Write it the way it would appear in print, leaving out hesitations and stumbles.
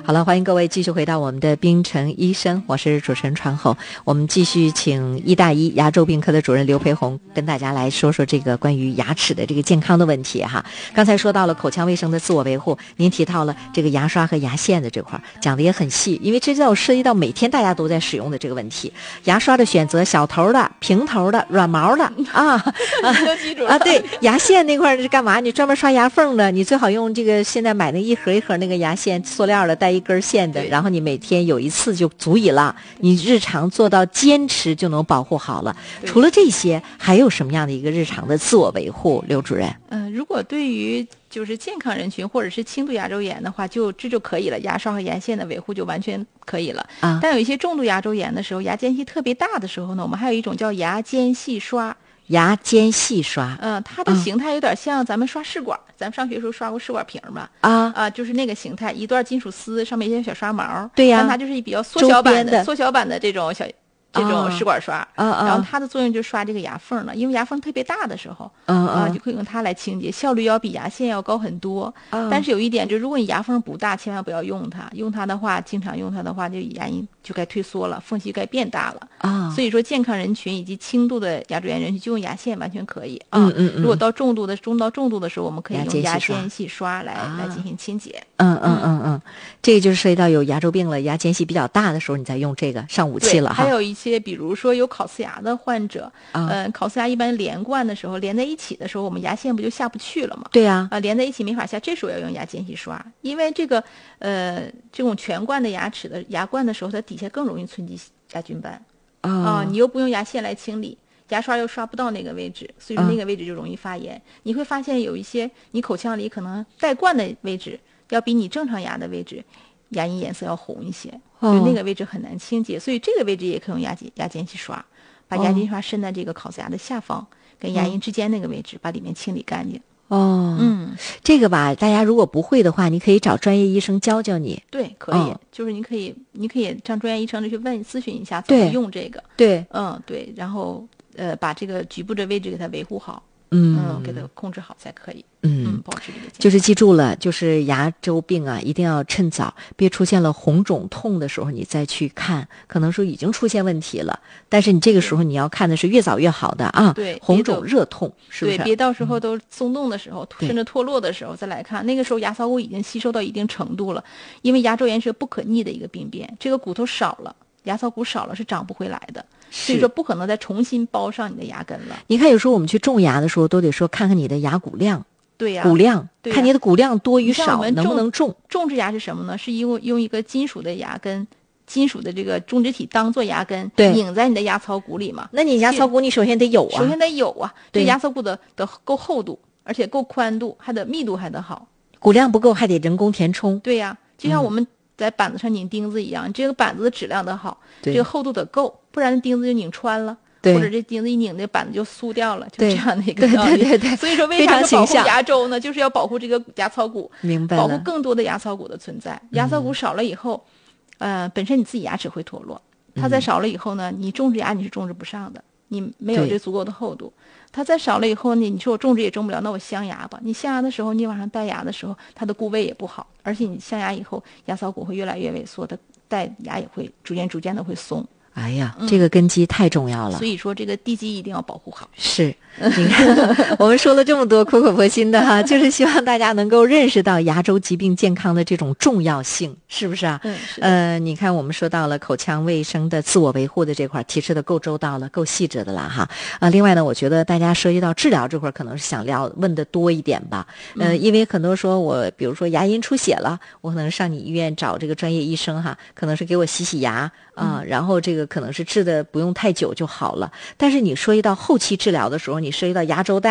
好了，欢迎各位继续回到我们的冰城医生，我是主持人传后。我们继续请医大医牙周病科的主任刘培红跟大家来说说这个关于牙齿的这个健康的问题哈。刚才说到了口腔卫生的自我维护，您提到了这个牙刷和牙线的这块讲的也很细，因为这就涉及到每天大家都在使用的这个问题。牙刷的选择，小头的、平头的、软毛的都记住了对，牙线那块是干嘛？你专门刷牙缝的，你最好用这个现在买那一盒一盒那个牙线，塑料的带一根线的，然后你每天有一次就足以了，你日常做到坚持就能保护好了。除了这些，还有什么样的一个日常的自我维护，刘主任？ 如果对于就是健康人群或者是轻度牙周炎的话，这就可以了，牙刷和牙线的维护就完全可以了。但有一些重度牙周炎的时候，牙间隙特别大的时候呢，我们还有一种叫牙间细刷。 牙间细刷， 它的形态有点像咱们刷试管，咱们上学时候刷过试管瓶嘛，就是那个形态，一段金属丝上面一些小刷毛， 对呀， 但它就是比较缩小版的这种试管刷，然后它的作用就是刷这个牙缝了，因为牙缝特别大的时候，就可以用它来清洁，效率要比牙线要高很多。但是有一点，就如果你牙缝不大，千万不要用它，经常用它的话，就牙龈就该退缩了，缝隙该变大了。所以说健康人群以及轻度的牙周炎人群就用牙线完全可以如果到中到重度的时候，我们可以用牙间细刷来进行清洁。 这个就是涉及到有牙周病了，牙间隙比较大的时候，你再用这个上武器了哈。 还有一些比如说有烤瓷牙的患者，烤瓷牙一般连贯的时候，连在一起的时候，我们牙线不就下不去了吗？ 对呀， 连在一起没法下，这时候要用牙间隙刷，因为这种全冠的牙齿的牙冠的时候，它底下更容易存积牙菌斑你又不用牙线来清理，牙刷又刷不到那个位置，所以说那个位置就容易发炎。你会发现有一些你口腔里可能带冠的位置，要比你正常牙的位置牙龈颜色要红一些，就那个位置很难清洁，所以这个位置也可以用牙间隙刷，把牙间隙刷伸在这个烤瓷牙的下方，跟牙龈之间那个位置，把里面清理干净。 这个吧，大家如果不会的话，你可以找专业医生教教你。 对，可以，就是你可以上专业医生去咨询一下怎么用这个。 对， 对，然后把这个局部的位置给它维护好，给它控制好才可以。保持这个健康。 就是记住了，就是牙周病一定要趁早，别出现了红肿痛的时候你再去看，可能说已经出现问题了，但是你这个时候你要看的是越早越好的对， 红肿热痛是不是？ 对，别到时候都松动的时候，甚至脱落的时候再来看，那个时候牙槽骨已经吸收到一定程度了，因为牙周炎是不可逆的一个病变，这个骨头少了，牙槽骨少了是长不回来的。所以说不可能再重新包上你的牙根了。 你看有时候我们去种牙的时候都得说看看你的牙骨量。 对呀， 骨量，看你的骨量多与少，能不能种？ 种植牙是什么呢？是用一个金属的牙根，金属的这个种植体当做牙根，拧在你的牙槽骨里嘛。 那你牙槽骨你首先得有啊， 这牙槽骨的够厚度，而且够宽度，还得密度还得好。 骨量不够还得人工填充。 对呀，就像我们在板子上拧钉子一样，这个板子的质量得好，这个厚度得够，不然钉子就拧穿了。或者这钉子一拧，那板子就酥掉了，就这样的一个道理。 对， 所以说为啥要保护牙周呢？就是要保护这个牙槽骨， 明白了， 保护更多的牙槽骨的存在。牙槽骨少了以后，本身你自己牙齿会脱落，它再少了以后呢，你种植牙你是种植不上的，你没有这足够的厚度。它再少了以后呢，你说我种植也种不了，那我镶牙吧。你镶牙的时候，你往上戴牙的时候，它的固位也不好，而且你镶牙以后，牙槽骨会越来越萎缩，它戴牙也会逐渐的会松。 哎呀，这个根基太重要了， 所以说这个地基一定要保护好。 是，你看我们说了这么多苦口婆心的哈，就是希望大家能够认识到牙周疾病健康的这种重要性，是不是啊？你看我们说到了口腔卫生的自我维护的这块提示的够周到了，够细致的了哈。另外呢，我觉得大家涉及到治疗这块可能是想问的多一点吧。因为很多说我比如说牙龈出血了，我可能上你医院找这个专业医生哈，可能是给我洗牙然后这个可能是治的不用太久就好了。但是你涉及到后期治疗的时候，你涉及到牙周袋